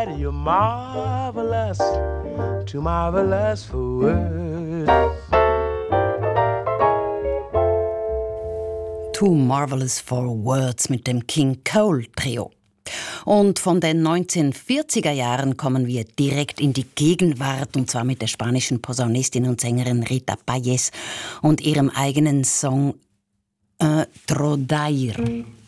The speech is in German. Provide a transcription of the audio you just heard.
that you're marvelous, too marvelous for words. Too Marvelous for Words mit dem King Cole Trio. Und von den 1940er Jahren kommen wir direkt in die Gegenwart, und zwar mit der spanischen Posaunistin und Sängerin Rita Payés und ihrem eigenen Song Trodair.